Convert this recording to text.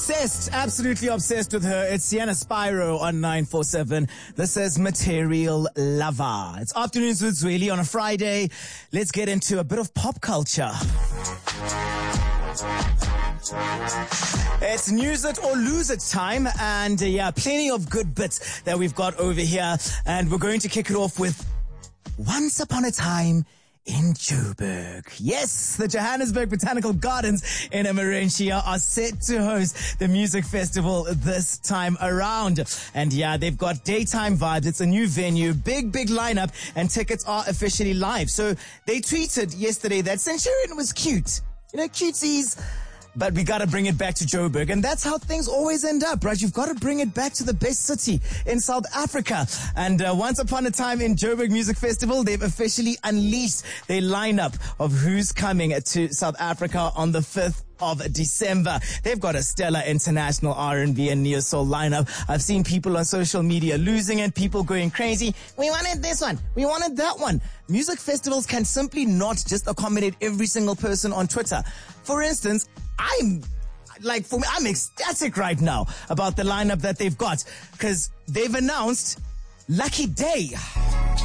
Obsessed, absolutely obsessed with her. It's Sienna Spyro on 947. This is Material Lover. It's Afternoons with Zweli on a Friday. Let's get into a bit of pop culture. It's News It or Lose It time, and plenty of good bits that we've got over here, and we're going to kick it off with Once Upon a Time in Joburg. Yes, the Johannesburg Botanical Gardens in Emmarentia are set to host the music festival this time around. And they've got daytime vibes. It's a new venue, big lineup, and tickets are officially live. So they tweeted yesterday that Centurion was cute. You know, cutesies. But we gotta bring it back to Joburg. And that's how things always end up, right? You've gotta bring it back to the best city in South Africa. And Once Upon a Time in Joburg Music Festival, they've officially unleashed their lineup of who's coming to South Africa on the 5th of December. They've got a stellar international R&B and neo-soul lineup. I've seen people on social media losing it, people going crazy. We wanted this one. We wanted that one. Music festivals can simply not just accommodate every single person on Twitter. For instance, I'm ecstatic right now about the lineup that they've got, because they've announced Lucky Day.